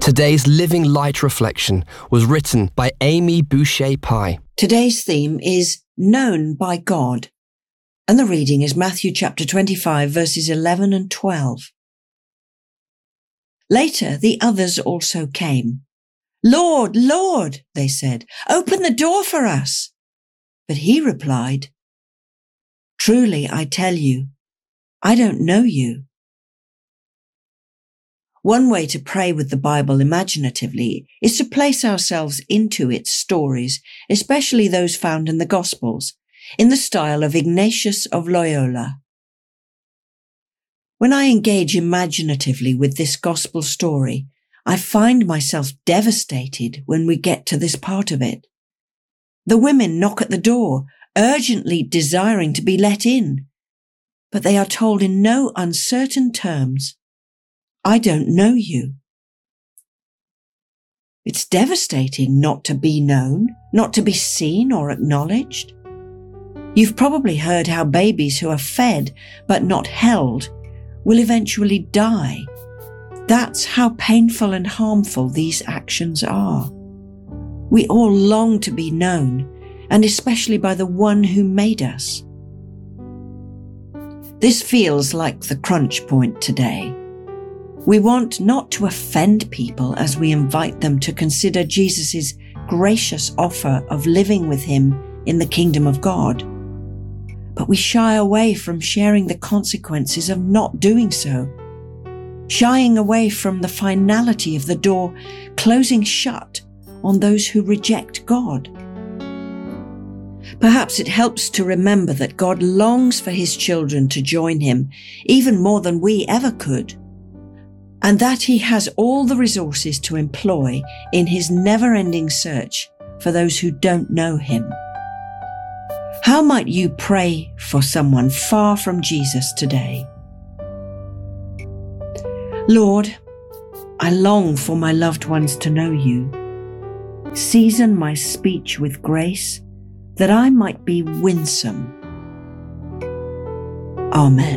Today's Living Light reflection was written by Amy Boucher-Pye. Today's theme is Known by God, and the reading is Matthew chapter 25, verses 11 and 12. Later, the others also came. "Lord, Lord," they said, "open the door for us." But he replied, "Truly, I tell you, I don't know you." One way to pray with the Bible imaginatively is to place ourselves into its stories, especially those found in the Gospels, in the style of Ignatius of Loyola. When I engage imaginatively with this Gospel story, I find myself devastated when we get to this part of it. The women knock at the door, urgently desiring to be let in, but they are told in no uncertain terms, "I don't know you." It's devastating not to be known, not to be seen or acknowledged. You've probably heard how babies who are fed but not held will eventually die. That's how painful and harmful these actions are. We all long to be known, and especially by the one who made us. This feels like the crunch point today. We want not to offend people as we invite them to consider Jesus' gracious offer of living with him in the kingdom of God. But we shy away from sharing the consequences of not doing so, shying away from the finality of the door closing shut on those who reject God. Perhaps it helps to remember that God longs for his children to join him even more than we ever could, and that he has all the resources to employ in his never-ending search for those who don't know him. How might you pray for someone far from Jesus today? Lord, I long for my loved ones to know you. Season my speech with grace, that I might be winsome. Amen.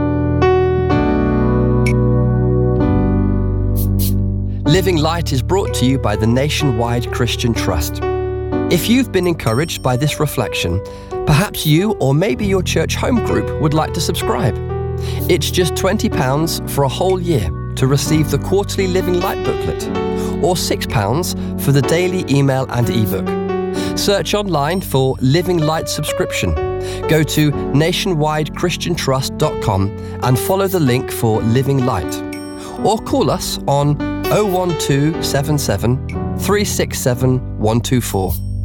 Living Light is brought to you by the Nationwide Christian Trust. If you've been encouraged by this reflection, perhaps you or maybe your church home group would like to subscribe. It's just £20 for a whole year to receive the quarterly Living Light booklet, or £6 for the daily email and ebook. Search online for Living Light subscription. Go to nationwidechristiantrust.com and follow the link for Living Light. Or call us on 01277 367 124.